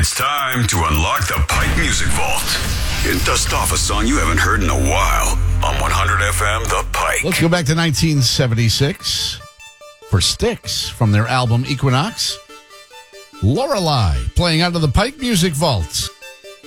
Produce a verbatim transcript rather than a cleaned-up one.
It's time to unlock the Pike Music Vault and dust off a song you haven't heard in a while on one hundred F M The Pike. Let's go back to nineteen seventy-six for Styx from their album Equinox. Lorelei playing out of the Pike Music Vault.